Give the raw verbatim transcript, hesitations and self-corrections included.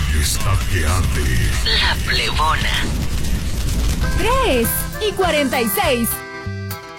está que arde. La Plebona. tres y cuarenta y seis.